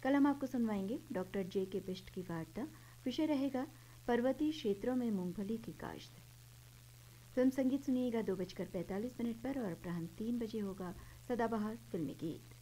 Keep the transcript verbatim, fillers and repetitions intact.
कल हम आपको सुनवाएंगे डॉक्टर जे के बिष्ट की वार्ता। विषय रहेगा पर्वतीय क्षेत्रों में मूंगफली की काश्त। फिल्म संगीत सुनिएगा दो बजकर पैंतालीस मिनट पर और अपराह्न तीन बजे होगा सदाबहार फिल्मी गीत।